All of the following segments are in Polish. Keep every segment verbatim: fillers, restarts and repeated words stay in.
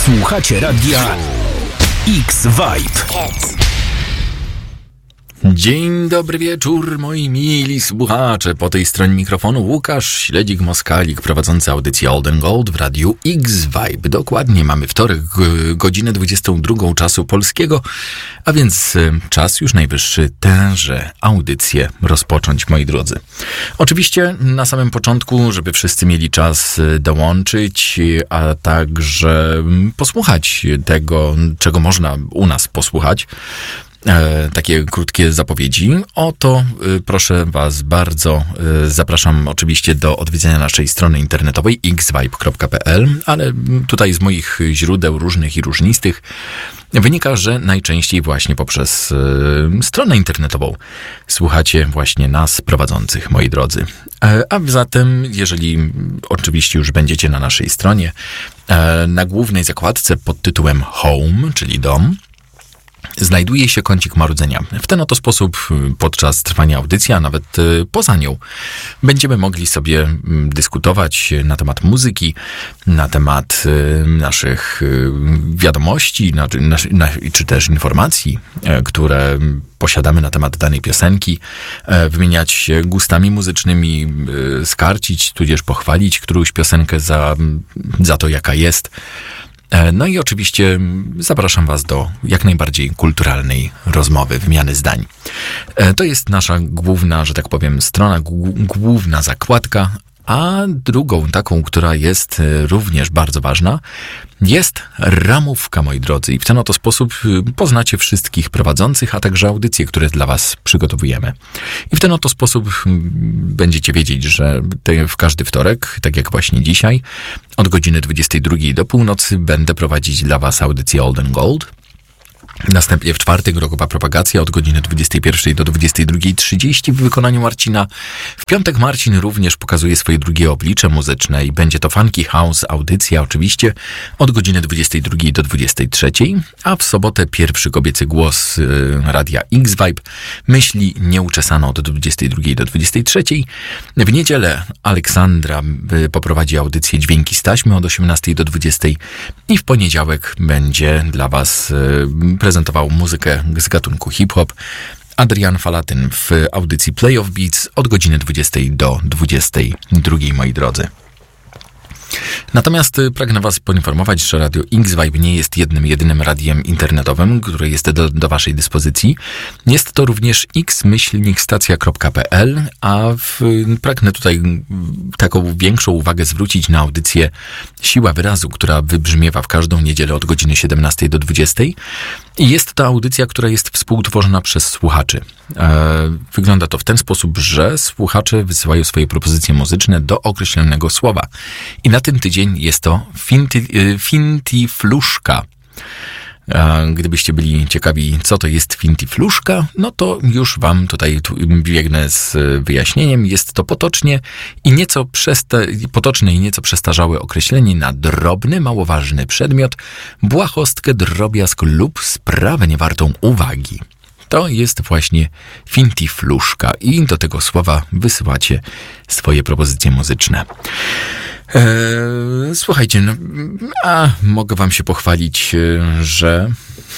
Słuchacie radia X-Vibe. Dzień dobry wieczór, moi mili słuchacze. Po tej stronie mikrofonu Łukasz Śledzik-Moskalik, prowadzący audycję Old and Gold w radiu X-Vibe. Dokładnie mamy wtorek, godzinę dwudziestą drugą czasu polskiego, a więc czas już najwyższy tęże audycję rozpocząć, moi drodzy. Oczywiście na samym początku, żeby wszyscy mieli czas dołączyć, a także posłuchać tego, czego można u nas posłuchać, E, takie krótkie zapowiedzi. Oto y, proszę was bardzo, y, zapraszam oczywiście do odwiedzenia naszej strony internetowej x vibe kropka p l, ale tutaj z moich źródeł różnych i różnistych wynika, że najczęściej właśnie poprzez y, stronę internetową słuchacie właśnie nas prowadzących, moi drodzy. E, a zatem, jeżeli oczywiście już będziecie na naszej stronie, e, na głównej zakładce pod tytułem Home, czyli dom, znajduje się kącik marudzenia. W ten oto sposób podczas trwania audycji, a nawet poza nią, będziemy mogli sobie dyskutować na temat muzyki, na temat naszych wiadomości, czy też informacji, które posiadamy na temat danej piosenki, wymieniać się gustami muzycznymi, skarcić, tudzież pochwalić którąś piosenkę za, za to, jaka jest. No i oczywiście zapraszam was do jak najbardziej kulturalnej rozmowy, wymiany zdań. To jest nasza główna, że tak powiem, strona, główna zakładka, a drugą taką, która jest również bardzo ważna, jest ramówka, moi drodzy. I w ten oto sposób poznacie wszystkich prowadzących, a także audycje, które dla was przygotowujemy. I w ten oto sposób będziecie wiedzieć, że w każdy wtorek, tak jak właśnie dzisiaj, od godziny dwudziestej drugiej do północy będę prowadzić dla was audycję Old and Gold. Następnie w czwartek rokowa propagacja od godziny dwudziestej pierwszej do dwudziestej drugiej trzydzieści w wykonaniu Marcina. W piątek Marcin również pokazuje swoje drugie oblicze muzyczne i będzie to Funky House audycja oczywiście od godziny dwudziestej drugiej do dwudziestej trzeciej, a w sobotę pierwszy kobiecy głos yy, radia X-Vibe, myśli nieuczesane od dwudziestej drugiej do dwudziestej trzeciej. W niedzielę Aleksandra yy, poprowadzi audycję Dźwięki z taśmy od osiemnastej do dwudziestej i w poniedziałek będzie dla was yy, prezentował muzykę z gatunku hip-hop Adrian Falatyn w audycji Play of Beats od godziny dwudziestej do dwudziestej drugiej, moi drodzy. Natomiast pragnę was poinformować, że Radio X-Vibe nie jest jednym, jedynym radiem internetowym, które jest do, do waszej dyspozycji. Jest to również x stacja kropka p l, a w, pragnę tutaj taką większą uwagę zwrócić na audycję Siła Wyrazu, która wybrzmiewa w każdą niedzielę od godziny siedemnastej do dwudziestej. I jest to audycja, która jest współtworzona przez słuchaczy. E, wygląda to w ten sposób, że słuchacze wysyłają swoje propozycje muzyczne do określonego słowa. I na ten tydzień jest to finti, fintifluszka. E, gdybyście byli ciekawi, co to jest fintifluszka, no to już wam tutaj tu biegnę z wyjaśnieniem. Jest to potocznie i nieco przesta, potoczne i nieco przestarzałe określenie na drobny, małoważny przedmiot, błahostkę, drobiazg lub sprawę niewartą uwagi. To jest właśnie fintifluszka i do tego słowa wysyłacie swoje propozycje muzyczne. Eee, słuchajcie, no, a mogę wam się pochwalić, że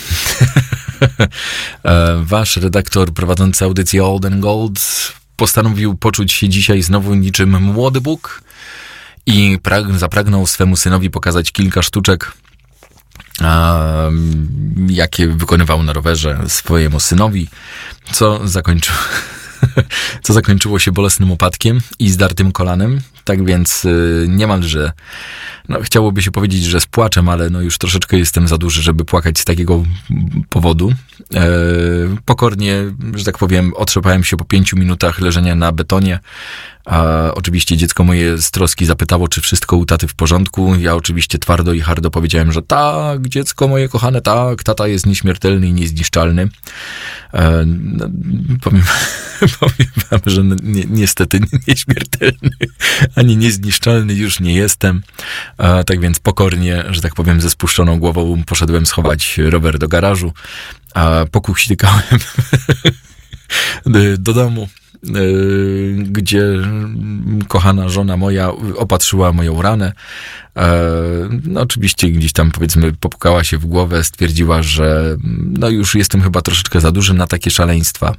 wasz redaktor prowadzący audycję Old and Gold postanowił poczuć się dzisiaj znowu niczym młody Bóg i prag- zapragnął swemu synowi pokazać kilka sztuczek, a, jakie wykonywał na rowerze swojemu synowi, co zakończyło co zakończyło się bolesnym upadkiem i zdartym kolanem. Tak więc yy, niemalże, no chciałoby się powiedzieć, że z płaczem, ale no już troszeczkę jestem za duży, żeby płakać z takiego powodu. E, pokornie, że tak powiem, otrzepałem się po pięciu minutach leżenia na betonie. A oczywiście dziecko moje z troski zapytało, czy wszystko u taty w porządku. Ja oczywiście twardo i hardo powiedziałem, że tak, dziecko moje kochane, tak, tata jest nieśmiertelny i niezniszczalny. E, no, powiem, powiem wam, że ni- niestety nieśmiertelny ani niezniszczalny już nie jestem. E, tak więc pokornie, że tak powiem, ze spuszczoną głową poszedłem schować rower do garażu, a pokuśtykałem do domu. yy, gdzie kochana żona moja opatrzyła moją ranę. Yy, no oczywiście gdzieś tam, powiedzmy, popukała się w głowę, stwierdziła, że no już jestem chyba troszeczkę za duży na takie szaleństwa.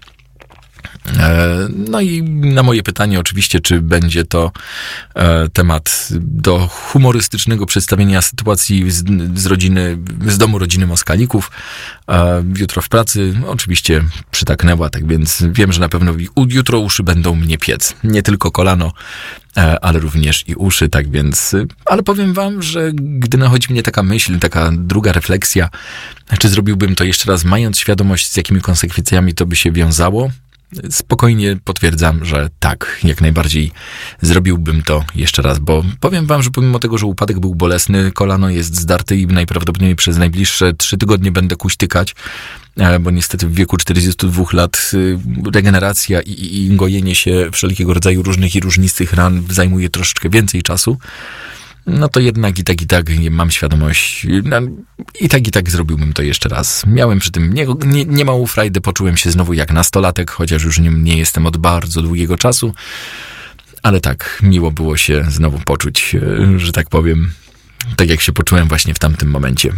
No i na moje pytanie oczywiście, czy będzie to temat do humorystycznego przedstawienia sytuacji z, z rodziny, z domu rodziny Moskalików jutro w pracy, oczywiście przytaknęła, tak więc wiem, że na pewno jutro uszy będą mnie piec. Nie tylko kolano, ale również i uszy, tak więc, ale powiem wam, że gdy nachodzi mnie taka myśl, taka druga refleksja, czy zrobiłbym to jeszcze raz, mając świadomość, z jakimi konsekwencjami to by się wiązało, spokojnie potwierdzam, że tak, jak najbardziej zrobiłbym to jeszcze raz, bo powiem wam, że pomimo tego, że upadek był bolesny, kolano jest zdarte i najprawdopodobniej przez najbliższe trzy tygodnie będę kuśtykać, bo niestety w wieku czterdziestu dwóch lat regeneracja i, i, i gojenie się wszelkiego rodzaju różnych i różnistych ran zajmuje troszeczkę więcej czasu. No to jednak i tak, i tak mam świadomość, no, i tak, i tak zrobiłbym to jeszcze raz. Miałem przy tym nie, nie, niemałą frajdę, poczułem się znowu jak nastolatek, chociaż już nim nie jestem od bardzo długiego czasu, ale tak, miło było się znowu poczuć, że tak powiem, tak jak się poczułem właśnie w tamtym momencie.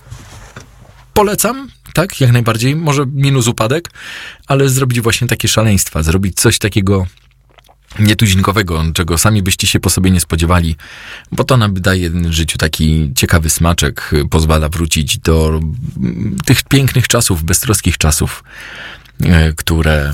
Polecam, tak, jak najbardziej, może minus upadek, ale zrobić właśnie takie szaleństwa, zrobić coś takiego nietuzinkowego, czego sami byście się po sobie nie spodziewali, bo to nam daje w życiu taki ciekawy smaczek, pozwala wrócić do tych pięknych czasów, beztroskich czasów, które,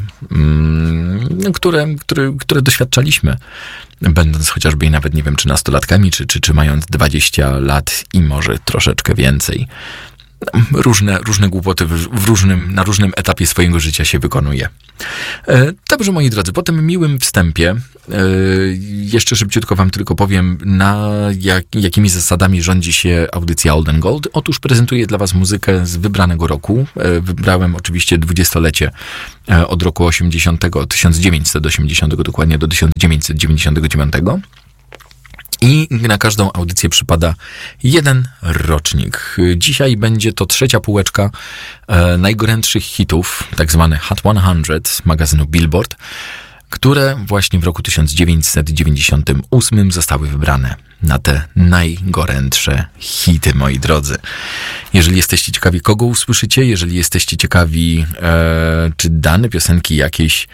które, które, które doświadczaliśmy, będąc chociażby nawet, nie wiem, czy nastolatkami, czy, czy, czy mając dwadzieścia lat i może troszeczkę więcej. Różne, różne głupoty w, w różnym, na różnym etapie swojego życia się wykonuje. E, dobrze, moi drodzy, po tym miłym wstępie e, jeszcze szybciutko wam tylko powiem, na jak, jakimi zasadami rządzi się audycja Old and Gold. Otóż prezentuję dla was muzykę z wybranego roku. E, wybrałem oczywiście dwudziestolecie e, od roku osiemdziesiątego, tysiąc dziewięćset osiemdziesiątego dokładnie do tysiąc dziewięćset dziewięćdziesiątego dziewiątego. I na każdą audycję przypada jeden rocznik. Dzisiaj będzie to trzecia półeczka e, najgorętszych hitów, tak zwane Hot sto magazynu Billboard, które właśnie w roku tysiąc dziewięćset dziewięćdziesiątym ósmym zostały wybrane na te najgorętsze hity, moi drodzy. Jeżeli jesteście ciekawi, kogo usłyszycie, jeżeli jesteście ciekawi, e, czy dane piosenki jakieś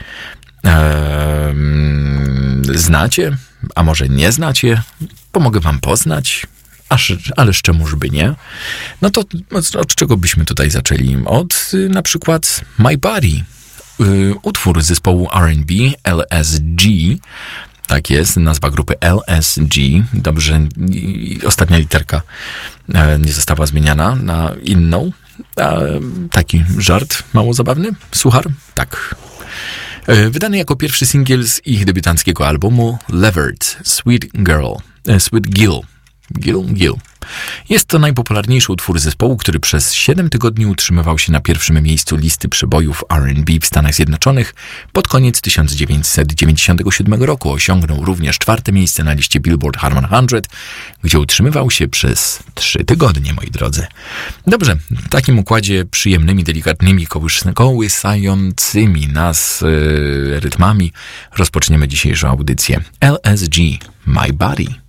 e, znacie, a może nie znacie, pomogę wam poznać, aż, ależ czemuż by nie. No to od, od czego byśmy tutaj zaczęli? Od y, na przykład My Body, y, utwór zespołu R and B L S G, tak jest, nazwa grupy L S G, dobrze, i, ostatnia literka e, nie została zmieniana na inną, a, taki żart mało zabawny, suchar, tak. Wydany jako pierwszy singiel z ich debiutanckiego albumu Levered, Sweet Girl, Sweet Gill, Gill, Gill. Jest to najpopularniejszy utwór zespołu, który przez siedem tygodni utrzymywał się na pierwszym miejscu listy przebojów R and B w Stanach Zjednoczonych. Pod koniec tysiąc dziewięćset dziewięćdziesiątego siódmego roku osiągnął również czwarte miejsce na liście Billboard Hot sto, gdzie utrzymywał się przez trzy tygodnie, moi drodzy. Dobrze, w takim układzie przyjemnymi, delikatnymi, kołys- kołysającymi nas yy, rytmami rozpoczniemy dzisiejszą audycję. L S G, My Body.